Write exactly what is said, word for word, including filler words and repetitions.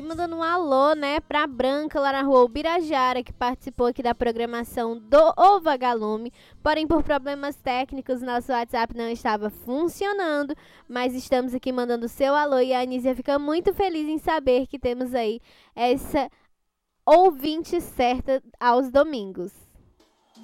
mandando um alô, né, pra Branca, lá na rua Ubirajara, que participou aqui da programação do O Vagalume. Porém, por problemas técnicos, nosso WhatsApp não estava funcionando, mas estamos aqui mandando o seu alô e a Anísia fica muito feliz em saber que temos aí essa ouvinte certa aos domingos.